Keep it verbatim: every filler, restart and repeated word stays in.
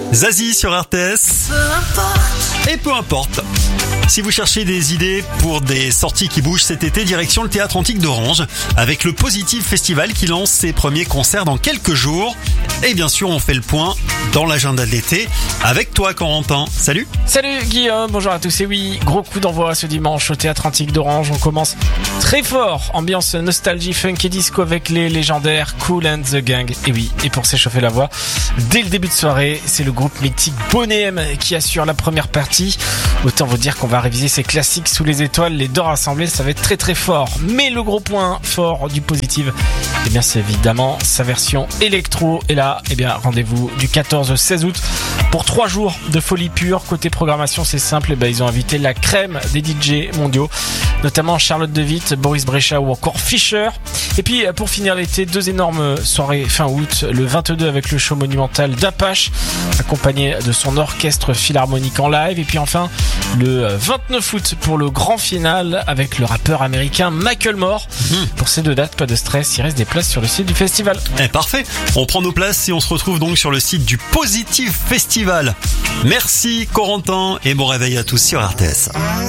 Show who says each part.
Speaker 1: Zazie sur R T S. Et peu importe. Si vous cherchez des idées pour des sorties qui bougent cet été, direction le Théâtre Antique d'Orange, avec le Positive Festival qui lance ses premiers concerts dans quelques jours. Et bien sûr, on fait le point dans l'agenda de l'été avec toi, Corentin. Salut.
Speaker 2: Salut Guillaume, bonjour à tous. Et oui, gros coup d'envoi ce dimanche au Théâtre Antique d'Orange. On commence très fort, ambiance nostalgie, funk et disco avec les légendaires Kool and the Gang. Et oui, et pour s'échauffer la voix, dès le début de soirée, c'est le groupe mythique Boney M qui assure la première partie. Autant vous dire qu'on va réviser ces classiques sous les étoiles, les deux rassemblés, ça va être très très fort. Mais le gros point fort du Positive, eh bien c'est évidemment sa version électro. Et là, eh bien rendez-vous du quatorze au seize août pour trois jours de folie pure. Côté programmation, c'est simple, eh bien, ils ont invité la crème des D J mondiaux, notamment Charlotte de Witt, Boris Brejcha ou encore Fischer. Et puis pour finir l'été, deux énormes soirées fin août, le vingt-deux avec le show monumental d'Apache, accompagné de son orchestre philharmonique en live. Et puis enfin le vingt-neuf août pour le grand final avec le rappeur américain Macklemore. Mmh. Pour ces deux dates, pas de stress, il reste des places sur le site du festival.
Speaker 1: Eh, parfait, on prend nos places et on se retrouve donc sur le site du Positive Festival. Merci Corentin et bon réveil à tous sur R T S.